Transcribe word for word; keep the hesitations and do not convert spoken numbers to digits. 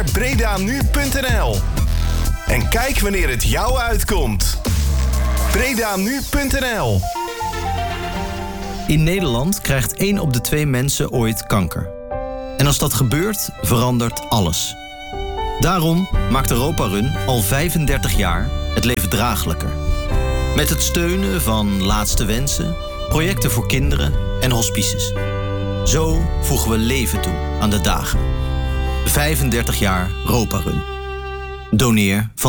Bredanu punt n l en kijk wanneer het jou uitkomt. Bredanu punt n l. In Nederland krijgt één op de twee mensen ooit kanker. En als dat gebeurt, verandert alles. Daarom maakt Europa Run al vijfendertig jaar het leven draaglijker. Met het steunen van Laatste Wensen, projecten voor kinderen en hospices. Zo voegen we leven toe aan de dagen. vijfendertig jaar Europa Run. Doneer van